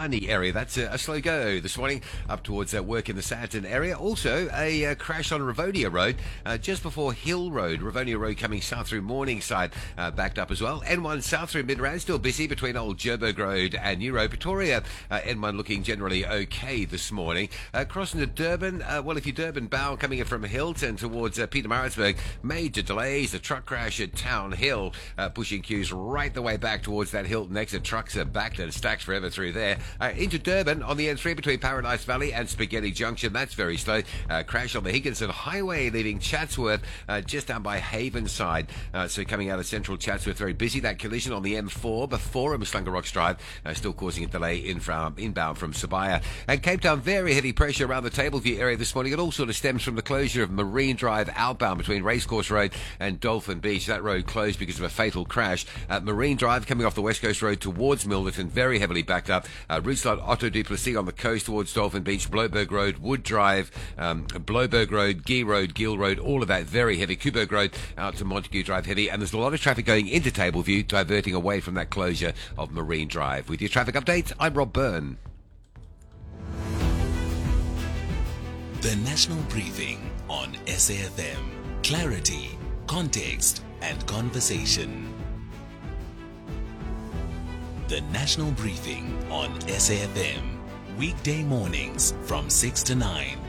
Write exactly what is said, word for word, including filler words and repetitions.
Killarney area. That's a, a slow go this morning up towards uh, work in the Santon area. Also, a uh, crash on Rivonia Road uh, just before Hill Road. Rivonia Road coming south through Morningside, uh, backed up as well. N one south through Midrand, still busy between Old Jerburg Road and New Road. Pretoria, uh, N one looking generally okay this morning. Uh, crossing to Durban, uh, well, if you're Durban bound coming in from Hilton towards uh, Pietermaritzburg, major delays. A truck crash at Town Hill, uh, pushing queues right the way back towards that Hilton exit. Trucks are backed and stacked forever through there. Uh, into Durban on the N three between Paradise Valley and Spaghetti Junction. That's very slow. Uh, crash on the Higginson Highway leaving Chatsworth uh, just down by Havenside. Uh, so coming out of central Chatsworth, very busy. That collision on the M four before Muslinga Rocks Drive, uh, still causing a delay in from, inbound from Sabaya. And Cape Town, very heavy pressure around the Tableview area this morning. It all sort of stems from the closure of Marine Drive outbound between Racecourse Road and Dolphin Beach. That road closed because of a fatal crash. Uh, Marine Drive coming off the West Coast Road towards Milnerton, very heavily backed up. Uh, routes like Otto Duplessis on the coast towards Dolphin Beach, Bloberg Road, Wood Drive, um, Bloberg Road, Gee Road, Gill Road, all of that very heavy. Kuberg Road out to Montague Drive heavy, and there's a lot of traffic going into Tableview, diverting away from that closure of Marine Drive. With your traffic update, I'm Rob Byrne. The National Briefing on S A F M. Clarity, context, and conversation. The National Briefing on S A F M. Weekday mornings from six to nine.